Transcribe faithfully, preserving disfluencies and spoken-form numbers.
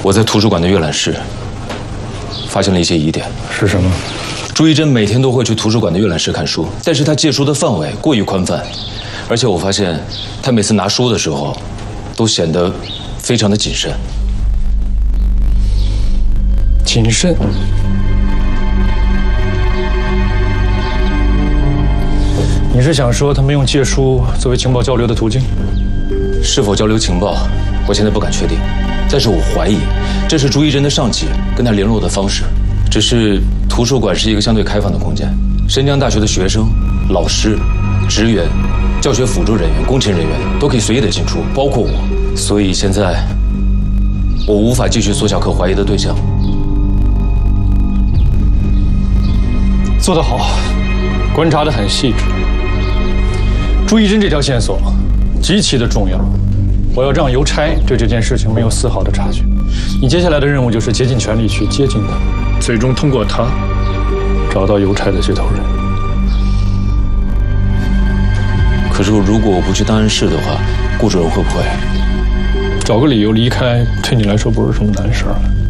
我在图书馆的阅览室发现了一些疑点。 是什么？ 朱一贞每天都会去图书馆的阅览室看书，但是她借书的范围过于宽泛，而且我发现她每次拿书的时候，都显得非常的谨慎。 谨慎。你是想说他们用借书作为情报交流的途径？ 是否交流情报，我现在不敢确定，但是我怀疑这是朱一贞的上级跟他联络的方式。只是图书馆是一个相对开放的空间，申江大学的学生、老师、职员、教学辅助人员、工程人员都可以随意的进出，包括我。所以现在我无法继续缩小可怀疑的对象。 做得好，观察得很细致。朱一贞这条线索极其的重要，我要让邮差对这件事情没有丝毫的察觉。你接下来的任务就是竭尽全力去接近他，最终通过他找到邮差的接头人。 可是如果我不去档案室的话，顾主任会不会找个理由离开？对你来说不是什么难事儿。